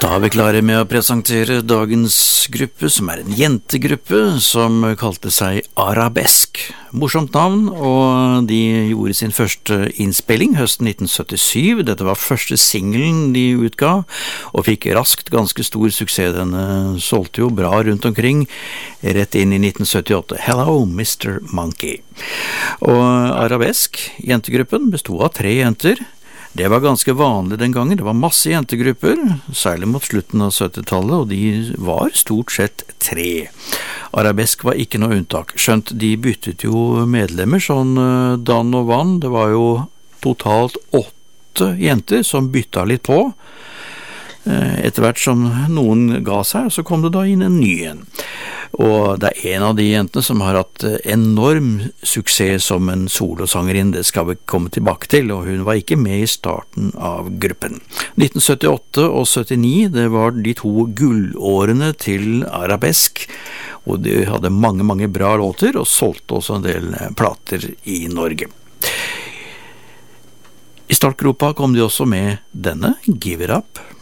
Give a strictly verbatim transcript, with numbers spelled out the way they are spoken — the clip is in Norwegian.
Da er vi klare med å presentere dagens gruppe, som er en jentegruppe som kalte seg Arabesk. Morsomt navn, og de gjorde sin første innspilling høsten nitten syttisju. Dette var første singelen de utga, og fikk raskt ganske stor suksess. Den solgte jo bra rundt omkring, rett inn i nitten syttiåtte. Hello, mister Monkey. Og Arabesk, jentegruppen, bestod av tre jenter. Det var ganske vanlig den gangen. Det var masse jentegrupper, særlig mot slutten av syttitallet, og de var stort sett tre. Arabesk var ikke noe unntak, skjønt de byttet jo medlemmer sånn dann og vann. Det var jo totalt åtte jenter som bytta litt på. Etter hvert som noen ga seg, så kom det da inn en ny en. Og det er en av de jentene som har hatt enorm suksess som en solosangerinne, det skal vi komme tilbake til, og hun var ikke med i starten av gruppen. nitten syttiåtte og syttini, det var de to gullårene til Arabesk, og de hadde mange, mange bra låter, og solgte også en del plater i Norge. I startgropa kom de også med denne, Give It Up.